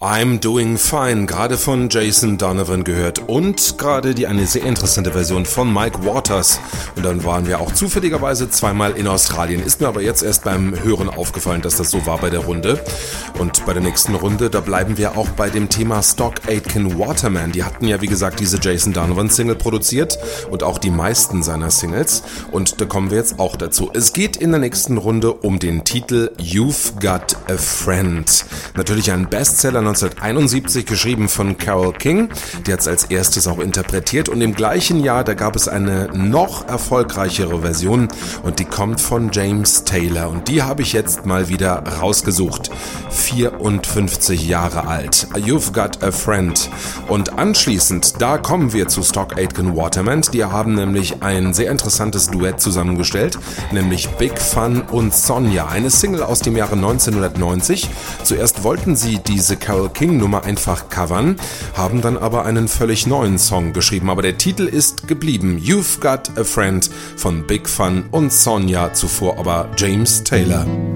I'm Doing Fine, gerade von Jason Donovan gehört und gerade eine sehr interessante Version von Mike Waters. Und dann waren wir auch zufälligerweise zweimal in Australien. Ist mir aber jetzt erst beim Hören aufgefallen, dass das so war bei der Runde. Und bei der nächsten Runde, da bleiben wir auch bei dem Thema Stock Aitken Waterman. Die hatten ja wie gesagt diese Jason Donovan Single produziert und auch die meisten seiner Singles. Und da kommen wir jetzt auch dazu. Es geht in der nächsten Runde um den Titel You've Got a Friend. Natürlich ein Bestseller 1971, geschrieben von Carole King. Die hat es als erstes auch interpretiert und im gleichen Jahr, da gab es eine noch erfolgreichere Version und die kommt von James Taylor und die habe ich jetzt mal wieder rausgesucht. 54 Jahre alt. You've Got a Friend. Und anschließend, da kommen wir zu Stock Aitken Waterman. Die haben nämlich ein sehr interessantes Duett zusammengestellt, nämlich Big Fun und Sonja, eine Single aus dem Jahre 1990. Zuerst wollten sie diese Carole King Nummer einfach covern, haben dann aber einen völlig neuen Song geschrieben, aber der Titel ist geblieben. You've Got a Friend von Big Fun und Sonja, zuvor aber James Taylor.